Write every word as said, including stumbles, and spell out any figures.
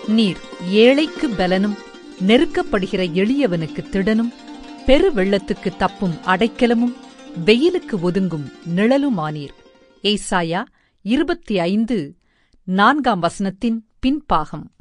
நீர் ஏழைக்கு பலனும், நெருக்கப்படுகிற எளியவனுக்கு திடனும், பெரு வெள்ளத்துக்கு தப்பும் அடைக்கலமும், வெயிலுக்கு ஒதுங்கும் நிழலுமானீர். ஏசாயா இருபத்தி ஐந்து நான்காம் வசனத்தின் பின்பாகம்.